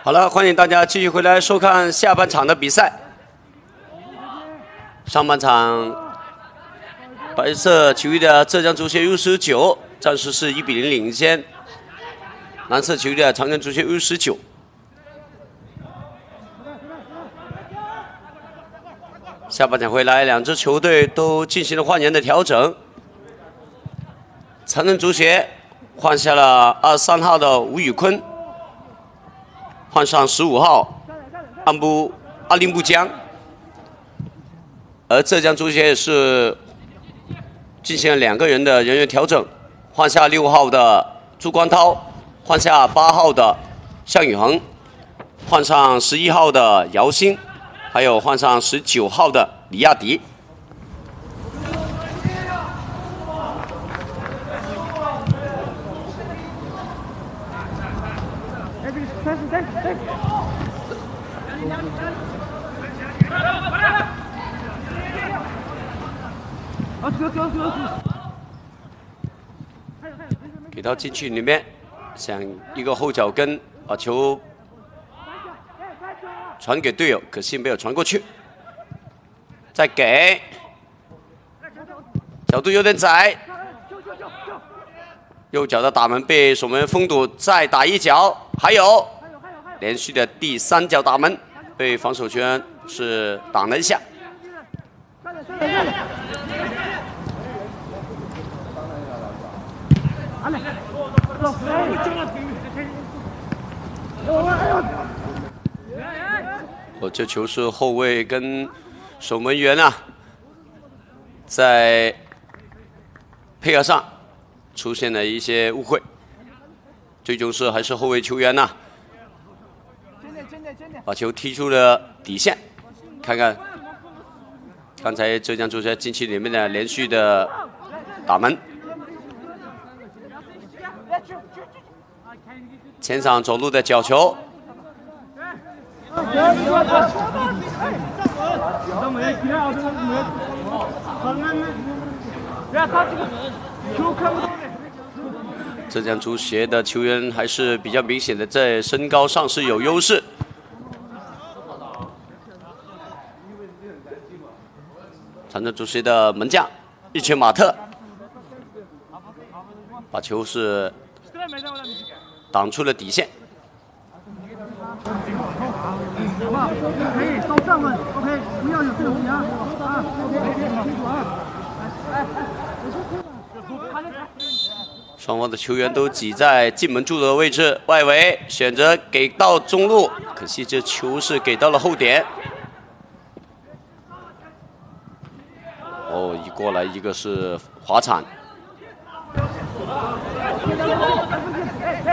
好了，欢迎大家继续回来收看下半场的比赛。上半场，白色球衣的浙江足协 U19暂时是1比0领先，蓝色球衣的长春足协 U19。下半场回来，两支球队都进行了换人的调整。长春足协换下了23号的吴宇坤，换上15号阿林布江，而浙江足协也是进行了2个人的人员调整，换下6号的朱光涛，换下8号的向宇恒，换上11号的姚鑫，还有换上19号的李亚迪。给到禁区里面，想一个后脚跟把球传给队友，可惜没有传过去。再给，角度有点窄，右脚的打门被守门员封堵，再打一脚，还有连续的第3脚打门被防守球员是挡了一下。这球是后卫跟守门员啊，在配合上出现了一些误会，最终是还是后卫球员呐，把球踢出了底线。看看刚才浙江足协禁区里面的连续的打门。前场走路的角球，浙江足协的球员还是比较明显的在身高上是有优势。长春足协的门将一拳马特把球是挡出了底线。双方的球员都挤在进门柱的位置，外围选择给到中路，可惜这球是给到了后点。一过来一个是滑铲。